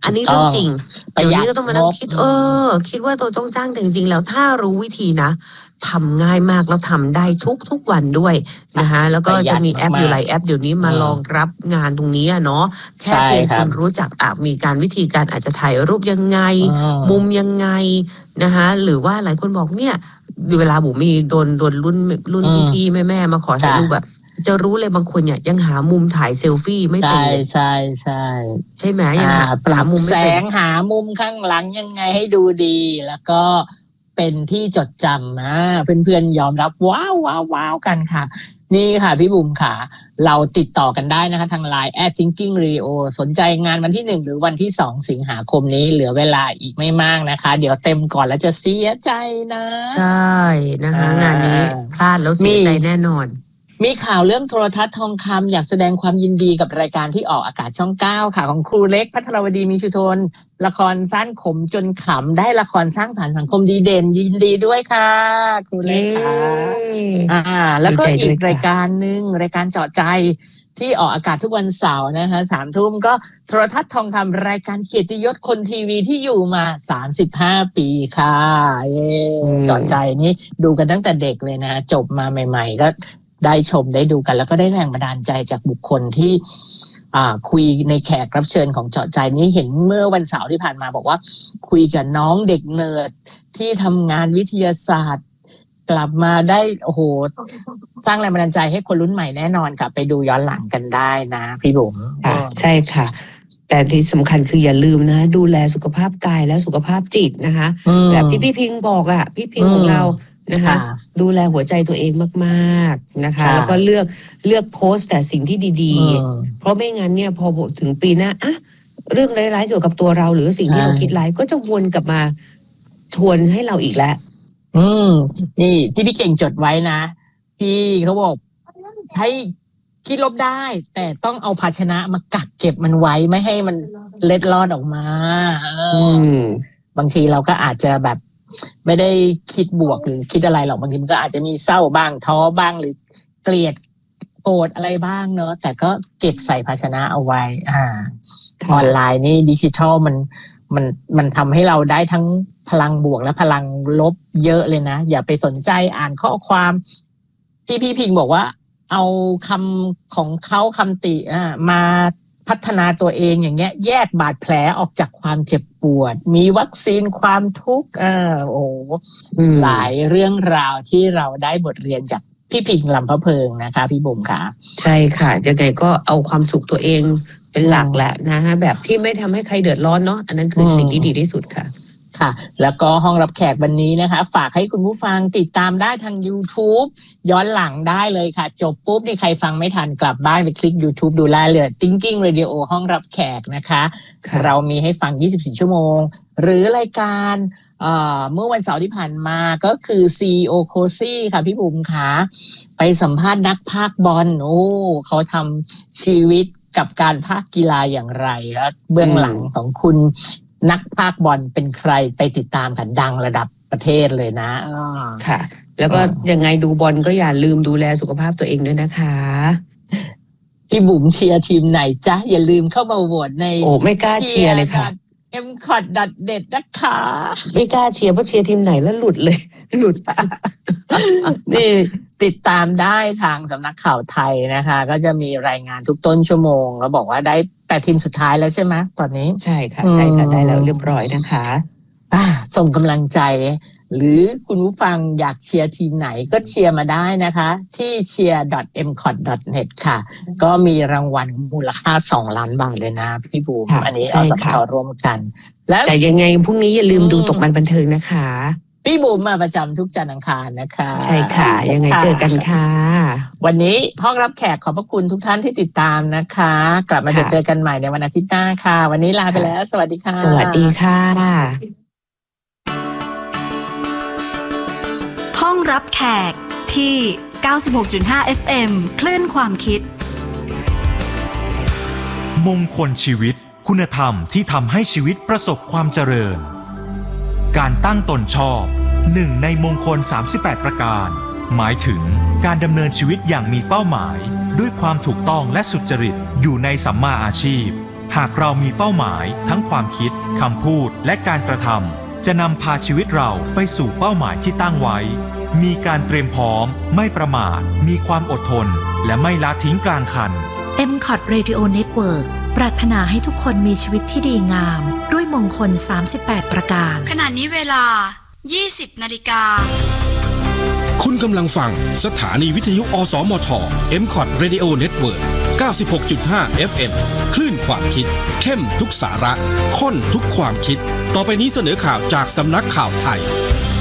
อันนี้เรื่องจริงประเดี๋ยวหยัดนี้ก็ต้องมานั่งคิด เออ คิดว่าตัวต้องจ้างแต่จริงๆแล้วถ้ารู้วิธีนะทำง่ายมากแล้วทำได้ทุกทุกวันด้วยนะคะแล้วก็จะมีแอปอยู่หลายแอปเดี๋ยวนี้มารองรับงานตรงนี้เนาะแค่เพียงคุณรู้จักอ่ะมีการวิธีการอาจจะถ่ายรูปยังไง มุมยังไงนะคะหรือว่าหลายคนบอกเนี่ยเวลาบุ๋มมีโดนโดนรุ่นรุ่นพี่แม่แม่มาขอถ่ายรูปแบบจะรู้เลยบางคนเนี่ยยังหามุมถ่ายเซลฟี่ไม่เป็นใช่ใช่ใช่ใช่ไหมยังหาปรับมุมแสงหามุมข้างหลังยังไงให้ดูดีแล้วก็เป็นที่จดจำนะเพื่อนๆยอมรับว้าวว้าวว้าวกันค่ะนี่ค่ะพี่บุ๋มค่ะเราติดต่อกันได้นะคะทาง ไลน์ แอท Thinking Radio สนใจงานวันที่หนึ่งหรือวันที่สองสิงหาคมนี้เหลือเวลาอีกไม่มากนะคะเดี๋ยวเต็มก่อนแล้วจะเสียใจนะใช่นะคะงานนี้พลาดแล้วเสียใจแน่นอนมีข่าวเรื่องโทรทัศน์ทองคำอยากแสดงความยินดีกับรายการที่ออกอากาศช่องเก้าค่ะของครูเล็กภัทรวดีมีชุทนละครสั้นขมจนขำได้ละครสร้างสรรค์สังคมดีเด่นยินดีด้วยค่ะครูเล็กค่ะอ่าแล้วก็อีกรายการนึงรายการเจาะใจที่ออกอากาศทุกวันเสาร์นะคะสามทุ่มก็โทรทัศน์ทองคำรายการเกียรติยศคนทีวีที่อยู่มาสามสิบห้าปีค่ะเย้เจาะใจนี่ดูกันตั้งแต่เด็กเลยนะจบมาใหม่ๆก็ได้ชมได้ดูกันแล้วก็ได้แรงบันดาลใจจากบุคคลที่อ่าคุยในแขกรับเชิญของเจาะใจนี้เห็นเมื่อวันเสาร์ที่ผ่านมาบอกว่าคุยกับน้องเด็กเนิร์ดที่ทำงานวิทยาศาสตร์กลับมาได้โอ้โหสร้างแรงบันดาลใจให้คนรุ่นใหม่แน่นอนค่ะไปดูย้อนหลังกันได้นะพี่บุ๋มค่ะใช่ค่ะแต่ที่สำคัญคืออย่าลืมนะดูแลสุขภาพกายและสุขภาพจิตนะคะแบบที่พี่พิงบอกอ่ะพี่พิงของเรานะคะดูแลหัวใจตัวเองมากๆนะคะแล้วก็เลือกเลือกโพสต์แต่สิ่งที่ดีๆเพราะไม่งั้นเนี่ยพอถึงปีหน้าอะเรื่องร้ายๆเกี่ยวกับตัวเราหรือสิ่งที่เราคิดร้ายก็จะวนกลับมาทวนให้เราอีกแล้วอืมนี่ที่พี่เก่งจดไว้นะพี่เขาบอกให้คิดลบได้แต่ต้องเอาภาชนะมากักเก็บมันไว้ไม่ให้มันเล็ดลอดออกมาบางทีเราก็อาจจะแบบไม่ได้คิดบวกหรือคิดอะไรหรอกบางทีมันก็อาจจะมีเศร้าบ้างท้อบ้างหรือเกลียดโกรธอะไรบ้างเนอะแต่ก็เก็บใส่ภาชนะเอาไว้อ่าออนไลน์นี่ดิจิทัลมันมันมันทำให้เราได้ทั้งพลังบวกและพลังลบเยอะเลยนะอย่าไปสนใจอ่านข้อความที่พี่พิงบอกว่าเอาคำของเขาคำติอ่ามาพัฒนาตัวเองอย่างเงี้ยแยกบาดแผลออกจากความเจ็บปวดมีวัคซีนความทุกข์เออโอ้หลายเรื่องราวที่เราได้บทเรียนจากพี่พิงลำพะเพิงนะคะพี่บุ๋มค่ะใช่ค่ะยังไงก็เอาความสุขตัวเองเป็นหลักแหละนะฮะแบบที่ไม่ทำให้ใครเดือดร้อนเนาะอันนั้นคือสิ่งที่ดีที่สุดค่ะค่ะแล้วก็ห้องรับแขกวันนี้นะคะฝากให้คุณผู้ฟังติดตามได้ทาง YouTube ย้อนหลังได้เลยค่ะจบปุ๊บนี่ใครฟังไม่ทันกลับบ้านไปคลิก YouTube ดูได้เลย Thinking Radio ห้องรับแขกนะคะเรามีให้ฟังยี่สิบสี่ชั่วโมงหรือรายการเอ่อเมื่อวันเสาร์ที่ผ่านมาก็คือ ซี อี โอ Cozy ค่ะพี่บุ๋มค่ะไปสัมภาษณ์นักพากย์บอลโอ้เขาทำชีวิตกับการพากย์กีฬาอย่างไรแล้วเบื้องหลังของคุณนักพากย์บอลเป็นใครไปติดตามกันดังระดับประเทศเลยนะค่ะแล้วก็ยังไงดูบอลก็อย่าลืมดูแลสุขภาพตัวเองด้วยนะคะพี่บุ๋มเชียร์ทีมไหนจ๊ะอย่าลืมเข้ามาโหวตในโอ้ไม่กล้าเชียร์เลยค่ะเอ็ม คอท ดอท เน็ต นะคะไม่กล้าเชียร์เพราะเชียร์ทีมไหนแล้วหลุดเลยหลุดนี่ติดตามได้ทางสำนักข่าวไทยนะคะก็จะมีรายงานทุกต้นชั่วโมงแล้วบอกว่าได้แปดทีมสุดท้ายแล้วใช่ไหมตอนนี้ใช่ค่ะใช่ค่ะได้แล้วเรียบร้อยนะคะส่งกำลังใจหรือคุณผู้ฟังอยากเชียร์ทีมไหนก็เชียร์มาได้นะคะที่ เชียร์ ดอท เอ็ม คอท ดอท เน็ต ค่ะก็มีรางวัลมูลค่าสองล้านบาทเลยนะพี่บูมอันนี้เอาสมัครร่วมกันแล้วแต่ยังไงพรุ่งนี้อย่าลืมดูตกมันบันเทิงนะคะพี่บุ๋มมาประจำทุกจันทร์อังคารนะคะใช่ค่ะยังไงเจอกันค่ะวันนี้ห้องรับแขกขอบพระคุณทุกท่านที่ติดตามนะคะกลับมาจะเจอกันใหม่ในวันอาทิตย์หน้าค่ะวันนี้ลาไปแล้วสวัสดีค่ะสวัสดีค่ะห้องรับแขกที่ เก้าสิบหกจุดห้า เอฟ เอ็ม คลื่นความคิดมงคลชีวิตคุณธรรมที่ทำให้ชีวิตประสบความเจริญการตั้งตนชอบหนึ่งในมงคลสามสิบแปดประการหมายถึงการดำเนินชีวิตอย่างมีเป้าหมายด้วยความถูกต้องและสุจริตอยู่ในสัมมาอาชีพหากเรามีเป้าหมายทั้งความคิดคำพูดและการกระทำจะนำพาชีวิตเราไปสู่เป้าหมายที่ตั้งไว้มีการเตรียมพร้อมไม่ประมาทมีความอดทนและไม่ละทิ้งกลางคันเอ็ม คอท Radio Network ปรารถนาให้ทุกคนมีชีวิตที่ดีงามด้วยมงคลสามสิบแปดประการขณะนี้เวลา ยี่สิบนาฬิกาคุณกำลังฟังสถานีวิทยุอสมท เอ็ม คอท Radio Network เก้าสิบหกจุดห้า เอฟ เอ็ม คลื่นความคิดเข้มทุกสาระข้นทุกความคิดต่อไปนี้เสนอข่าวจากสำนักข่าวไทย